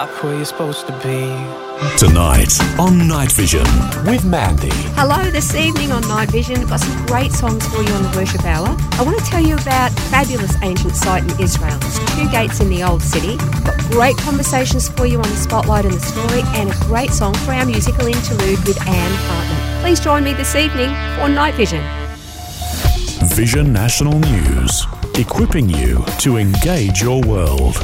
up where you're supposed to be. Tonight on Night Vision with Mandy. Hello, this evening on Night Vision, I've got some great songs for you on the Worship Hour. I want to tell you about a fabulous ancient site in Israel. There's 2 gates in the Old City. Got great conversations for you on the Spotlight and the Story, and a great song for our musical interlude with Anne Hartman. Please join me this evening for Night Vision. Vision National News, equipping you to engage your world.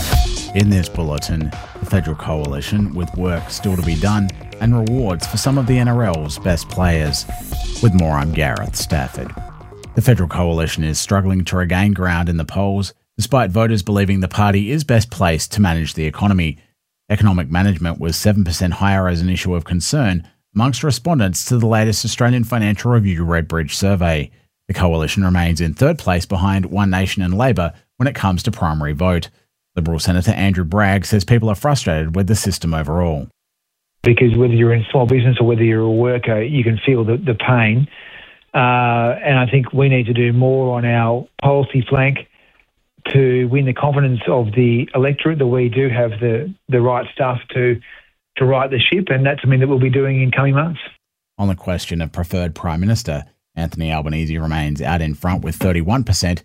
In this bulletin, the Federal Coalition with work still to be done and rewards for some of the NRL's best players. With more, I'm Gareth Stafford. The Federal Coalition is struggling to regain ground in the polls, despite voters believing the party is best placed to manage the economy. Economic management was 7% higher as an issue of concern amongst respondents to the latest Australian Financial Review Redbridge survey. The Coalition remains in third place behind One Nation and Labor when it comes to primary vote. Liberal Senator Andrew Bragg says people are frustrated with the system overall. Because whether you're in small business or whether you're a worker, you can feel the pain. And I think we need to do more on our policy flank to win the confidence of the electorate that we do have the right stuff to right the ship, and that's something that we'll be doing in coming months. On the question of preferred Prime Minister, Anthony Albanese remains out in front with 31%,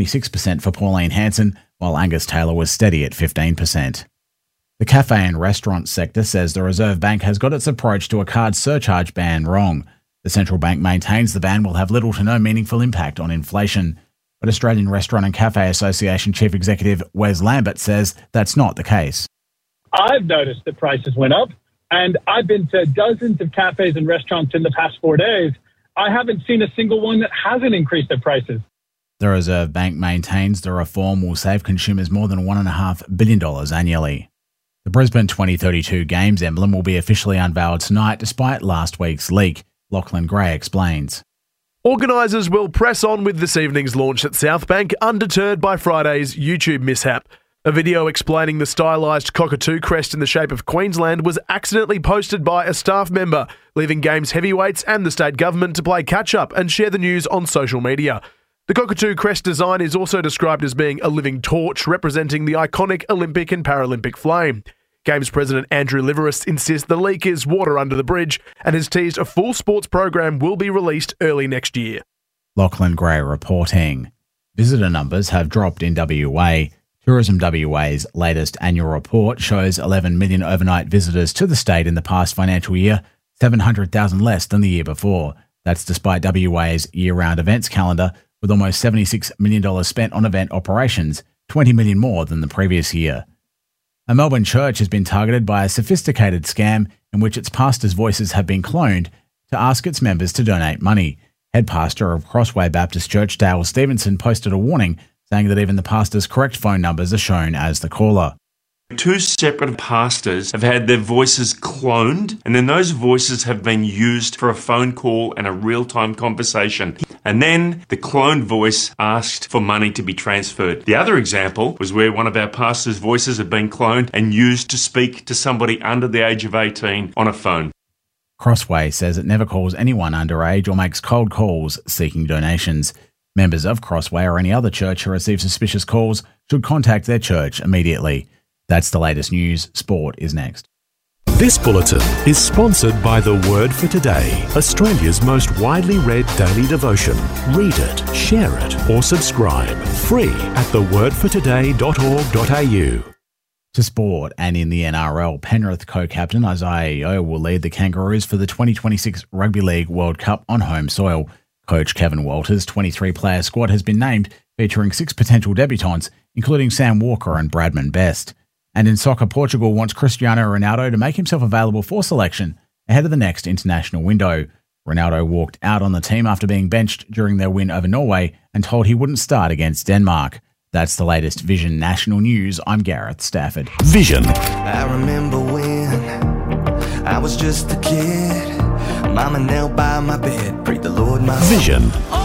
26% for Pauline Hanson, while Angus Taylor was steady at 15%. The cafe and restaurant sector says the Reserve Bank has got its approach to a card surcharge ban wrong. The central bank maintains the ban will have little to no meaningful impact on inflation. But Australian Restaurant and Cafe Association Chief Executive Wes Lambert says that's not the case. I've noticed that prices went up, and I've been to dozens of cafes and restaurants in the past 4 days. I haven't seen a single one that hasn't increased their prices. The Reserve Bank maintains the reform will save consumers more than $1.5 billion annually. The Brisbane 2032 Games emblem will be officially unveiled tonight despite last week's leak. Lachlan Gray explains. Organisers will press on with this evening's launch at Southbank, undeterred by Friday's YouTube mishap. A video explaining the stylised cockatoo crest in the shape of Queensland was accidentally posted by a staff member, leaving Games heavyweights and the state government to play catch-up and share the news on social media. The cockatoo crest design is also described as being a living torch representing the iconic Olympic and Paralympic flame. Games President Andrew Liveris insists the leak is water under the bridge and has teased a full sports program will be released early next year. Lachlan Gray reporting. Visitor numbers have dropped in WA. Tourism WA's latest annual report shows 11 million overnight visitors to the state in the past financial year, 700,000 less than the year before. That's despite WA's year-round events calendar, with almost $76 million spent on event operations, 20 million more than the previous year. A Melbourne church has been targeted by a sophisticated scam in which its pastors' voices have been cloned to ask its members to donate money. Head pastor of Crossway Baptist Church, Dale Stevenson, posted a warning saying that even the pastor's correct phone numbers are shown as the caller. 2 separate pastors have had their voices cloned, and then those voices have been used for a phone call and a real-time conversation. And then the cloned voice asked for money to be transferred. The other example was where one of our pastors' voices had been cloned and used to speak to somebody under the age of 18 on a phone. Crossway says it never calls anyone underage or makes cold calls seeking donations. Members of Crossway or any other church who receive suspicious calls should contact their church immediately. That's the latest news. Sport is next. This bulletin is sponsored by The Word for Today, Australia's most widely read daily devotion. Read it, share it, or subscribe. Free at thewordfortoday.org.au. To sport, and in the NRL, Penrith co-captain Isaiah Yeo will lead the Kangaroos for the 2026 Rugby League World Cup on home soil. Coach Kevin Walters' 23-player squad has been named, featuring 6 potential debutants, including Sam Walker and Bradman Best. And in soccer, Portugal wants Cristiano Ronaldo to make himself available for selection ahead of the next international window. Ronaldo walked out on the team after being benched during their win over Norway and told he wouldn't start against Denmark. That's the latest Vision National News. I'm Gareth Stafford. Vision. I remember when I was just a kid. Mama knelt by my bed, prayed the Lord my Vision.